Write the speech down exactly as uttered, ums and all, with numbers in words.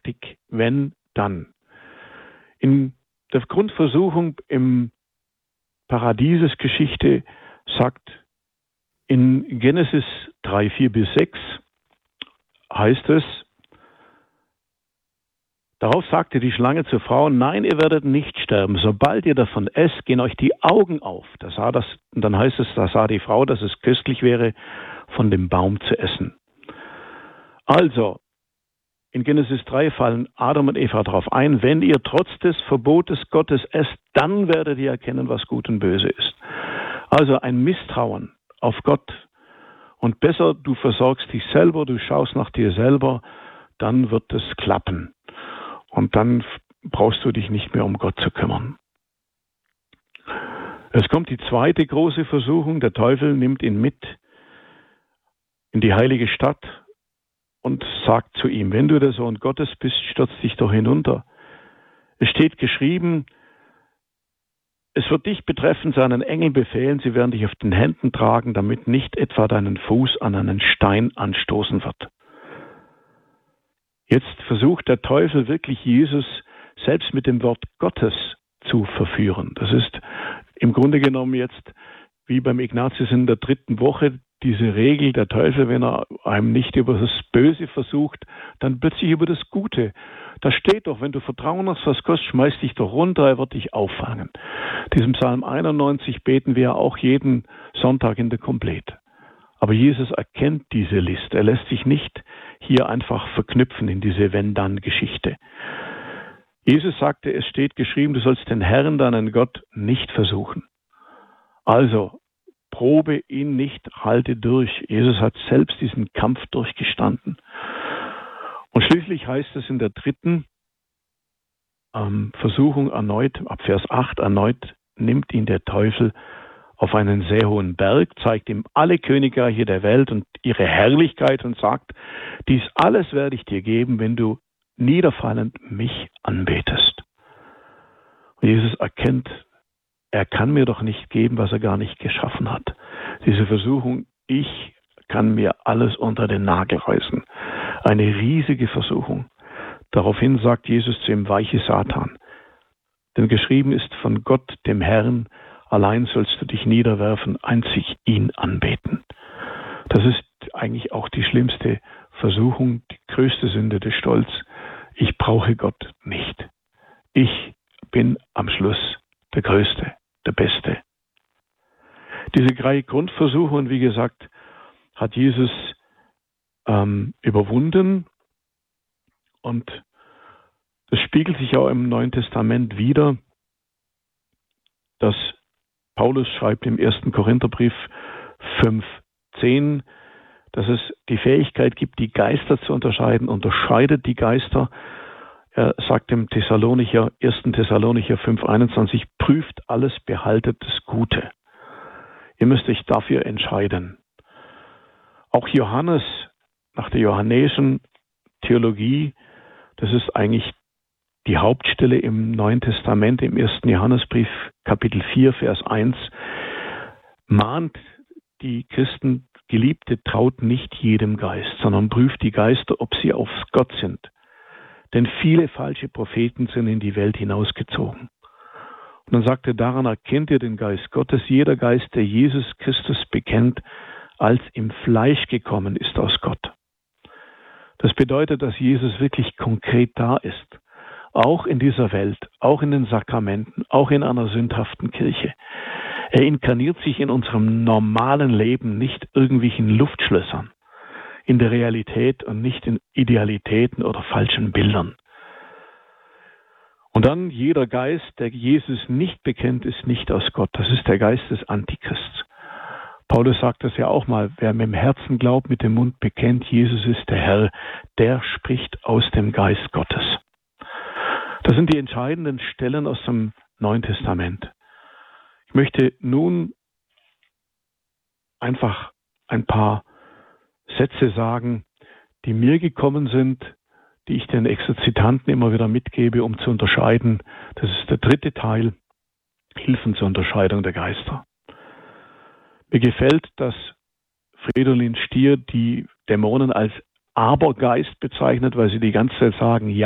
fertig, wenn, dann. In der Grundversuchung im Paradiesesgeschichte sagt in Genesis drei, vier bis sechs heißt es, darauf sagte die Schlange zur Frau, nein, ihr werdet nicht sterben. Sobald ihr davon esst, gehen euch die Augen auf. Da sah das, und dann heißt es, da sah die Frau, dass es köstlich wäre, von dem Baum zu essen. Also, in Genesis drei fallen Adam und Eva darauf ein, wenn ihr trotz des Verbotes Gottes esst, dann werdet ihr erkennen, was gut und böse ist. Also ein Misstrauen auf Gott. Und besser, du versorgst dich selber, du schaust nach dir selber, dann wird es klappen. Und dann brauchst du dich nicht mehr um Gott zu kümmern. Es kommt die zweite große Versuchung. Der Teufel nimmt ihn mit in die heilige Stadt und sagt zu ihm, wenn du der Sohn Gottes bist, stürz dich doch hinunter. Es steht geschrieben, es wird dich betreffen, seinen Engeln befehlen, sie werden dich auf den Händen tragen, damit nicht etwa deinen Fuß an einen Stein anstoßen wird. Jetzt versucht der Teufel wirklich Jesus selbst mit dem Wort Gottes zu verführen. Das ist im Grunde genommen jetzt wie beim Ignatius in der dritten Woche diese Regel, der Teufel, wenn er einem nicht über das Böse versucht, dann plötzlich über das Gute. Da steht doch, wenn du Vertrauen hast, was kostet, schmeiß dich doch runter, er wird dich auffangen. Diesem Psalm einundneunzig beten wir auch jeden Sonntag in der Komplet. Aber Jesus erkennt diese List. Er lässt sich nicht hier einfach verknüpfen in diese Wenn-Dann-Geschichte. Jesus sagte, es steht geschrieben, du sollst den Herrn, deinen Gott, nicht versuchen. Also, probe ihn nicht, halte durch. Jesus hat selbst diesen Kampf durchgestanden. Und schließlich heißt es in der dritten ähm, Versuchung erneut, ab Vers acht, erneut nimmt ihn der Teufel auf einen sehr hohen Berg, zeigt ihm alle Königreiche der Welt und ihre Herrlichkeit und sagt, dies alles werde ich dir geben, wenn du niederfallend mich anbetest. Und Jesus erkennt, er kann mir doch nicht geben, was er gar nicht geschaffen hat. Diese Versuchung, ich kann mir alles unter den Nagel reißen. Eine riesige Versuchung. Daraufhin sagt Jesus zu ihm, weiche Satan. Denn geschrieben ist von Gott, dem Herrn, allein sollst du dich niederwerfen, einzig ihn anbeten. Das ist eigentlich auch die schlimmste Versuchung, die größte Sünde des Stolz. Ich brauche Gott nicht. Ich bin am Schluss der Größte, der Beste. Diese drei Grundversuchungen, wie gesagt, hat Jesus ähm, überwunden und das spiegelt sich auch im Neuen Testament wider, dass Paulus schreibt im ersten Korintherbrief fünf zehn, dass es die Fähigkeit gibt, die Geister zu unterscheiden, unterscheidet die Geister. Er sagt im Thessalonicher, ersten Thessalonicher fünf einundzwanzig, prüft alles, behaltet das Gute. Ihr müsst euch dafür entscheiden. Auch Johannes, nach der johannäischen Theologie, das ist eigentlich die Hauptstelle im Neuen Testament, im ersten Johannesbrief, Kapitel vier, Vers eins, mahnt die Christen, Geliebte, traut nicht jedem Geist, sondern prüft die Geister, ob sie auf Gott sind. Denn viele falsche Propheten sind in die Welt hinausgezogen. Und dann sagt er, daran erkennt ihr den Geist Gottes. Jeder Geist, der Jesus Christus bekennt, als im Fleisch gekommen ist aus Gott. Das bedeutet, dass Jesus wirklich konkret da ist. Auch in dieser Welt, auch in den Sakramenten, auch in einer sündhaften Kirche. Er inkarniert sich in unserem normalen Leben, nicht irgendwelchen Luftschlössern, in der Realität und nicht in Idealitäten oder falschen Bildern. Und dann jeder Geist, der Jesus nicht bekennt, ist nicht aus Gott. Das ist der Geist des Antichrists. Paulus sagt das ja auch mal, wer mit dem Herzen glaubt, mit dem Mund bekennt, Jesus ist der Herr, der spricht aus dem Geist Gottes. Das sind die entscheidenden Stellen aus dem Neuen Testament. Ich möchte nun einfach ein paar Sätze sagen, die mir gekommen sind, die ich den Exerzitanten immer wieder mitgebe, um zu unterscheiden. Das ist der dritte Teil, Hilfen zur Unterscheidung der Geister. Mir gefällt, dass Fridolin Stier die Dämonen als Abergeist bezeichnet, weil sie die ganze Zeit sagen, ja,